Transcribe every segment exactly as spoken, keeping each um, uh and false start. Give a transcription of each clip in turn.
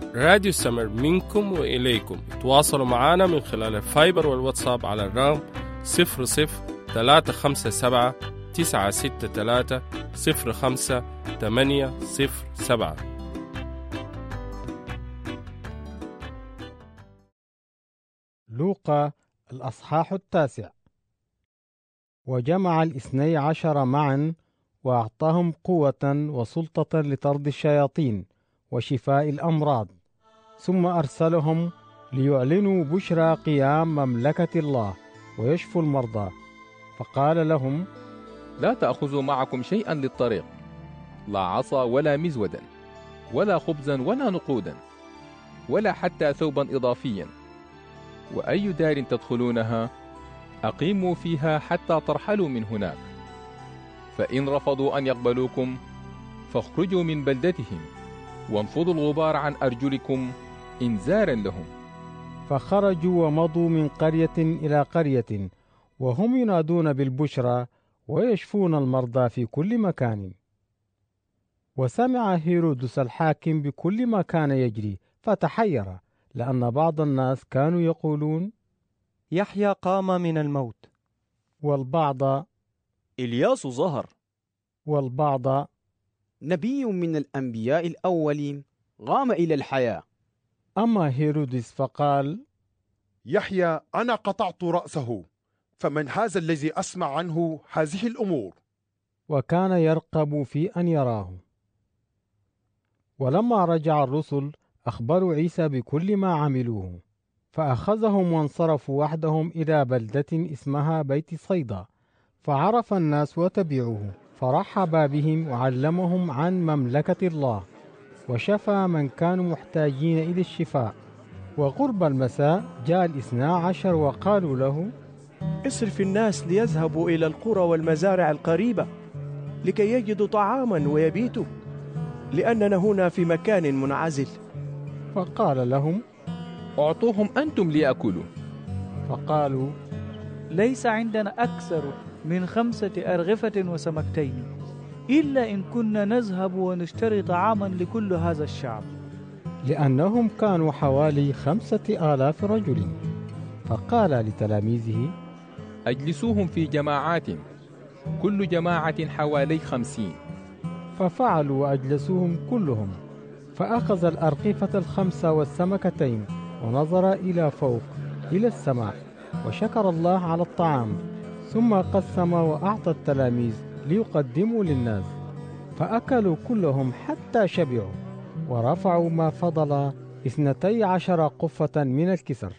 راديو سمر منكم وإليكم. تواصلوا معنا من خلال الفايبر والواتساب على الرقم صفر صفر ثلاثة خمسة سبعة تسعة ستة ثلاثة صفر خمسة ثمانية صفر سبعة. لوقا الأصحاح التاسع. وجمع الاثني عشر معا وأعطاهم قوة وسلطة لطرد الشياطين وشفاء الأمراض، ثم أرسلهم ليعلنوا بشرى قيام مملكة الله ويشفوا المرضى. فقال لهم: لا تأخذوا معكم شيئا للطريق، لا عصا ولا مزودا ولا خبزا ولا نقودا ولا حتى ثوبا إضافيا، وأي دار تدخلونها أقيموا فيها حتى ترحلوا من هناك. فإن رفضوا أن يقبلوكم فاخرجوا من بلدتهم وانفضوا الغبار عن أرجلكم إنذارا لهم. فخرجوا ومضوا من قرية إلى قرية وهم ينادون بالبشرى ويشفون المرضى في كل مكان. وسمع هيرودس الحاكم بكل ما كان يجري فتحير، لأن بعض الناس كانوا يقولون: يحيى قام من الموت، والبعض: إلياس ظهر، والبعض: نبي من الأنبياء الأولين قام إلى الحياة. أما هيرودس فقال: يحيى أنا قطعت رأسه، فمن هذا الذي أسمع عنه هذه الأمور؟ وكان يرقب في أن يراه. ولما رجع الرسل أخبروا عيسى بكل ما عملوه، فأخذهم وانصرفوا وحدهم إلى بلدة اسمها بيت صيدا، فعرف الناس وتبعوه، فرحب بهم وعلمهم عن مملكة الله، وشفى من كانوا محتاجين إلى الشفاء. وقرب المساء جاء الاثنى عشر وقالوا له: اصرف الناس ليذهبوا إلى القرى والمزارع القريبة لكي يجدوا طعاما ويبيتوا، لأننا هنا في مكان منعزل. فقال لهم: أعطوهم أنتم ليأكلوا. فقالوا: ليس عندنا أكثر من خمسة أرغفة وسمكتين، إلا إن كنا نذهب ونشتري طعاما لكل هذا الشعب. لأنهم كانوا حوالي خمسة آلاف رجل. فقال لتلاميذه: أجلسوهم في جماعات، كل جماعة حوالي خمسين. ففعلوا وأجلسوهم كلهم. فأخذ الأرغفة الخمسة والسمكتين ونظر إلى فوق إلى السماء وشكر الله على الطعام، ثم قسم وأعطى التلاميذ ليقدموا للناس. فأكلوا كلهم حتى شبعوا، ورفعوا ما فضل اثنتي عشر قفة من الكسر.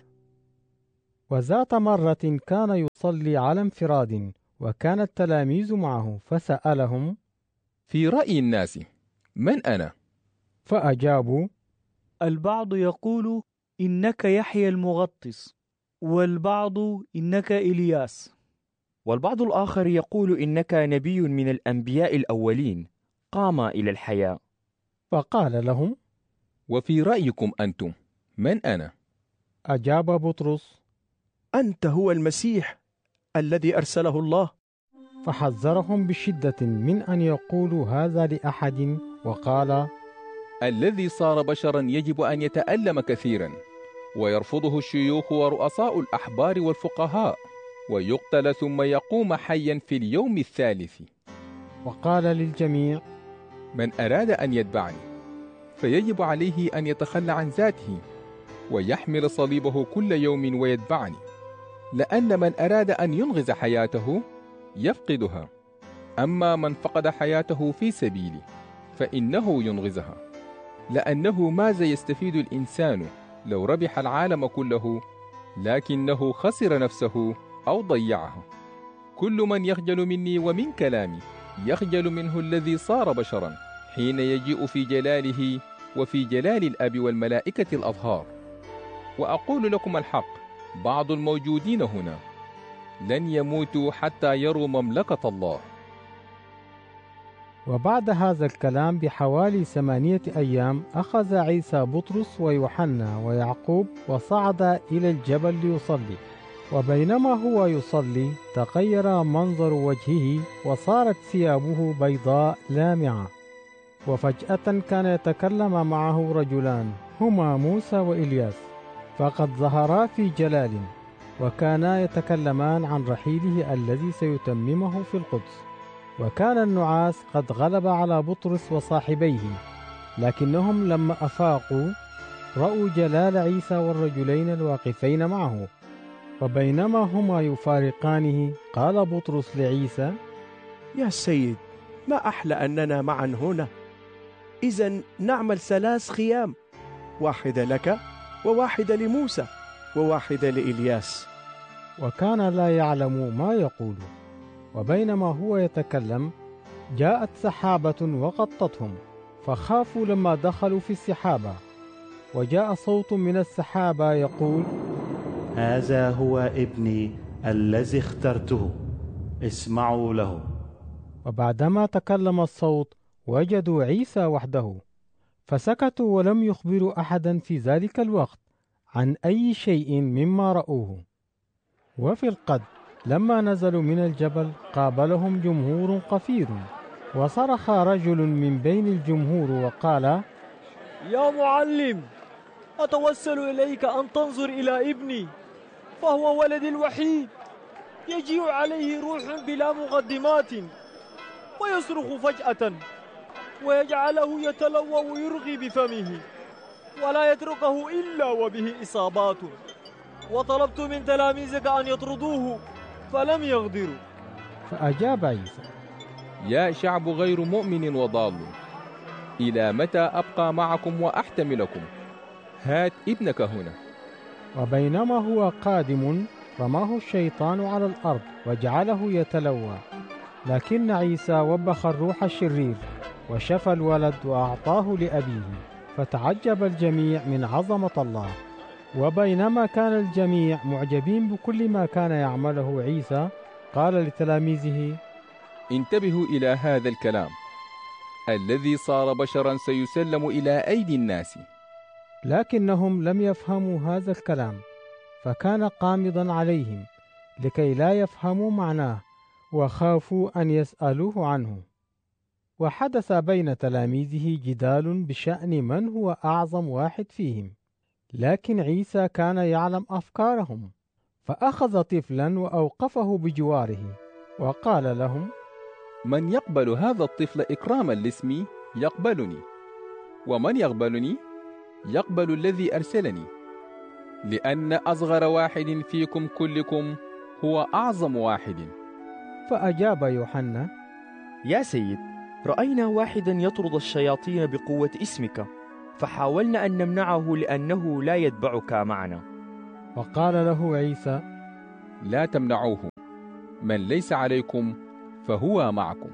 وذات مرة كان يصلي على انفراد، وكان التلاميذ معه، فسألهم: في رأي الناس من أنا؟ فأجابوا: البعض يقول إنك يحيى المغطس، والبعض إنك إلياس، والبعض الآخر يقول إنك نبي من الأنبياء الأولين قام إلى الحياة. فقال لهم: وفي رأيكم أنتم من أنا؟ أجاب بطرس: أنت هو المسيح الذي أرسله الله. فحذرهم بشدة من أن يقولوا هذا لأحد، وقال: الذي صار بشرا يجب أن يتألم كثيرا، ويرفضه الشيوخ ورؤساء الأحبار والفقهاء، ويقتل ثم يقوم حيا في اليوم الثالث. وقال للجميع: من أراد أن يتبعني فيجب عليه أن يتخلى عن ذاته ويحمل صليبه كل يوم ويتبعني، لأن من أراد أن ينغز حياته يفقدها، أما من فقد حياته في سبيلي فإنه ينغزها. لأنه ماذا يستفيد الإنسان لو ربح العالم كله لكنه خسر نفسه أو ضيعها؟ كل من يخجل مني ومن كلامي يخجل منه الذي صار بشرا حين يجيء في جلاله وفي جلال الأب والملائكة الأطهار. وأقول لكم الحق، بعض الموجودين هنا لن يموتوا حتى يروا مملكة الله. وبعد هذا الكلام بحوالي ثمانية أيام أخذ عيسى بطرس ويوحنا ويعقوب وصعد إلى الجبل ليصلي. وبينما هو يصلي تغير منظر وجهه وصارت ثيابه بيضاء لامعة. وفجأة كان يتكلم معه رجلان هما موسى وإلياس، فقد ظهرا في جلال، وكانا يتكلمان عن رحيله الذي سيتممه في القدس. وكان النعاس قد غلب على بطرس وصاحبيه، لكنهم لما أفاقوا رأوا جلال عيسى والرجلين الواقفين معه. وبينما هما يفارقانه قال بطرس لعيسى: يا سيد، ما أحلى أننا معا هنا. إذن نعمل ثلاث خيام، واحدة لك وواحدة لموسى وواحدة لإلياس. وكان لا يعلم ما يقول. وبينما هو يتكلم جاءت سحابة وغطتهم، فخافوا لما دخلوا في السحابة. وجاء صوت من السحابة يقول: هذا هو ابني الذي اخترته، اسمعوا له. وبعدما تكلم الصوت وجدوا عيسى وحده، فسكتوا ولم يخبروا أحدا في ذلك الوقت عن أي شيء مما رأوه. وفي الغد لما نزلوا من الجبل قابلهم جمهور قفير، وصرخ رجل من بين الجمهور وقال: يا معلم، أتوسل إليك أن تنظر إلى ابني، فهو ولدي الوحيد، يجيء عليه روح بلا مقدمات، ويصرخ فجأة، ويجعله يتلوى ويرغي بفمه، ولا يتركه إلا وبه إصابات. وطلبت من تلاميذك أن يطردوه فلم يقدروا. فأجاب عيسى: يا شعب غير مؤمن وضال، إلى متى أبقى معكم وأحتملكم؟ هات ابنك هنا. وبينما هو قادم رماه الشيطان على الأرض وجعله يتلوى، لكن عيسى وبخ الروح الشرير وشفى الولد وأعطاه لأبيه، فتعجب الجميع من عظمة الله. وبينما كان الجميع معجبين بكل ما كان يعمله عيسى، قال لتلاميذه: انتبهوا إلى هذا الكلام، الذي صار بشرا سيسلم إلى أيدي الناس. لكنهم لم يفهموا هذا الكلام، فكان قامضا عليهم لكي لا يفهموا معناه، وخافوا أن يسألوه عنه. وحدث بين تلاميذه جدال بشأن من هو أعظم واحد فيهم، لكن عيسى كان يعلم أفكارهم، فأخذ طفلا وأوقفه بجواره وقال لهم: من يقبل هذا الطفل إكراما لاسمي يقبلني، ومن يقبلني يقبل الذي أرسلني، لأن أصغر واحد فيكم كلكم هو أعظم واحد. فأجاب يوحنا: يا سيد، رأينا واحدا يطرد الشياطين بقوة اسمك، فحاولنا أن نمنعه لأنه لا يتبعك معنا. وقال له عيسى: لا تمنعوه، من ليس عليكم فهو معكم.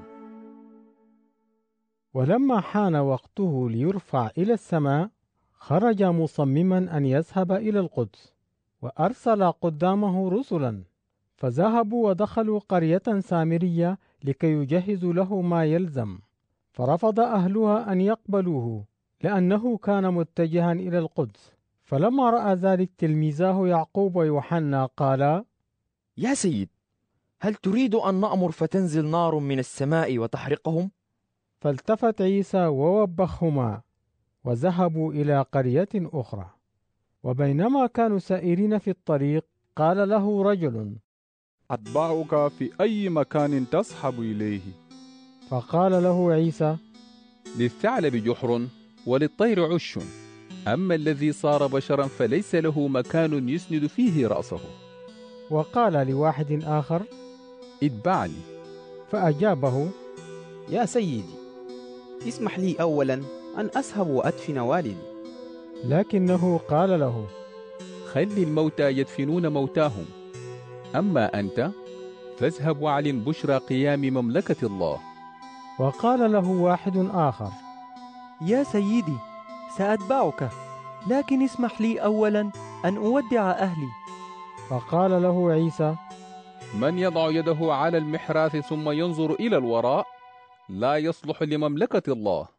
ولما حان وقته ليرفع إلى السماء، خرج مصمما أن يذهب إلى القدس، وأرسل قدامه رسلا، فذهبوا ودخلوا قرية سامرية لكي يجهزوا له ما يلزم. فرفض أهلها أن يقبلوه لأنه كان متجها إلى القدس. فلما رأى ذلك تلميذاه يعقوب ويوحنا قالا: يا سيد، هل تريد أن نأمر فتنزل نار من السماء وتحرقهم؟ فالتفت عيسى ووبخهما، وذهبوا إلى قرية أخرى. وبينما كانوا سائرين في الطريق قال له رجل: أتبعك في أي مكان تصحب إليه. فقال له عيسى: للثعلب جحر وللطير عش، أما الذي صار بشرا فليس له مكان يسند فيه رأسه. وقال لواحد آخر: اتبعني. فأجابه: يا سيدي، اسمح لي أولا أن أذهب وأدفن والدي. لكنه قال له: خل الموتى يدفنون موتاهم، أما أنت فاذهب واعلن بشرى قيام مملكة الله. وقال له واحد آخر: يا سيدي، سأتبعك، لكن اسمح لي أولا أن أودع أهلي. فقال له عيسى: من يضع يده على المحراث ثم ينظر إلى الوراء لا يصلح لمملكة الله.